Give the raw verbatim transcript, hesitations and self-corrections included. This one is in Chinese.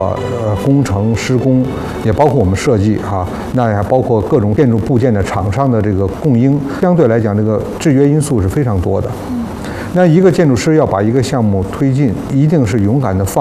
呃，工程施工也包括我们设计啊，那还包括各种建筑部件的厂商的这个供应，相对来讲，这个制约因素是非常多的。那一个建筑师要把一个项目推进，一定是勇敢的放。